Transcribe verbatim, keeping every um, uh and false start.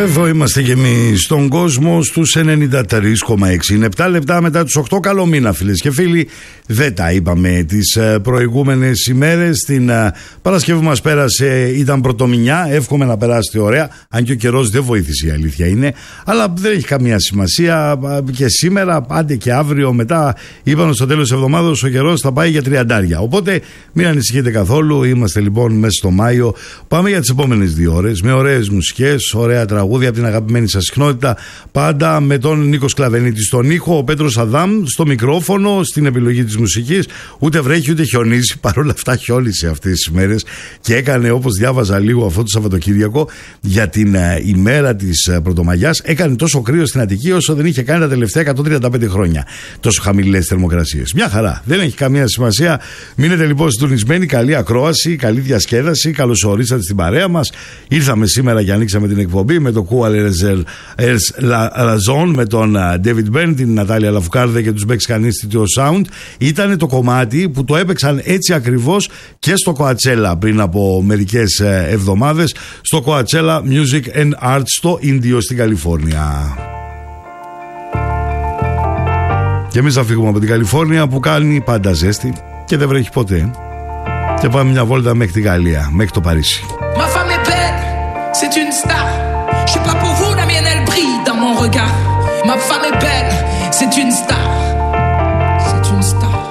Εδώ είμαστε και εμείς στον κόσμο στους ενενήντα τρία κόμμα έξι. Είναι επτά λεπτά μετά τους οκτώ. Καλό μήνα, φίλες και φίλοι. Δεν τα είπαμε τις προηγούμενες ημέρες. Την Παρασκευή μας πέρασε, ήταν πρωτομηνιά. Εύχομαι να περάσετε ωραία. Αν και ο καιρός δεν βοήθησε, η αλήθεια είναι. Αλλά δεν έχει καμία σημασία. Και σήμερα, άντε και αύριο, μετά είπαμε στο τέλος της εβδομάδας ο καιρός θα πάει για τριαντάρια. Οπότε μην ανησυχείτε καθόλου. Είμαστε λοιπόν μέσα στο Μάιο. Πάμε για τις επόμενες δύο ώρες με ωραίες μουσικές, ωραία τραγούδια από την αγαπημένη σας συχνότητα. Πάντα με τον Νίκο Σκλαβενίτη στον ήχο, ο Πέτρος Αδάμ στο μικρόφωνο, στην επιλογή της μουσικής. Ούτε βρέχει ούτε χιονίζει. Παρ' όλα αυτά χιόνισε αυτές τις μέρες και έκανε, όπως διάβαζα λίγο αυτό το Σαββατοκύριακο, για την uh, ημέρα της uh, Πρωτομαγιάς. Έκανε τόσο κρύο στην Αττική όσο δεν είχε κάνει τα τελευταία εκατόν τριάντα πέντε χρόνια. Τόσο χαμηλές θερμοκρασίες. Μια χαρά. Δεν έχει καμία σημασία. Μείνετε λοιπόν συντονισμένοι. Καλή ακρόαση, καλή διασκέδαση. Καλώς ορίσατε στην παρέα μας. Ήρθαμε σήμερα και ανοίξαμε την εκπομπή με το Κουαλερεζελ Λαζόν, με τον David Byrne, την Νατάλια Λαφουκάρδε και τους Mexican Institute of Sound. Ήταν το κομμάτι που το έπαιξαν έτσι ακριβώς και στο Coachella πριν από μερικές εβδομάδες, στο Coachella Music and Arts στο Ίνδιο στην Καλιφόρνια. Και εμείς θα φύγουμε από την Καλιφόρνια που κάνει πάντα ζέστη και δεν βρέχει ποτέ, και πάμε μια βόλτα μέχρι τη Γαλλία, μέχρι το Παρίσι. C'est une star. Je suis pas pour vous, la mienne elle brille dans mon regard. Ma femme est belle, c'est une star.